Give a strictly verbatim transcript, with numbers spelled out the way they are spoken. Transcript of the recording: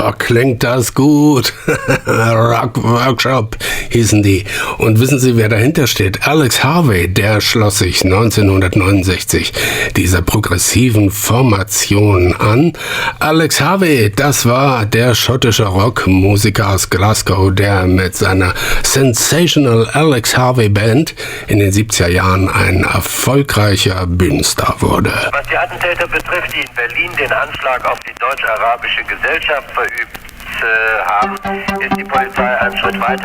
Oh, klingt das gut. Rock Workshop hießen die. Und wissen Sie, wer dahinter steht? Alex Harvey, der schloss sich neunzehnhundertneunundsechzig dieser progressiven Formation an. Alex Harvey, das war der schottische Rockmusiker aus Glasgow, der mit seiner Sensational Alex Harvey Band in den siebziger Jahren ein erfolgreicher Bühnenstar wurde. Was die Attentäter betrifft, die in Berlin den Anschlag auf die deutsch-arabische Gesellschaft verübt äh, haben, ist die Polizei einen Schritt weiter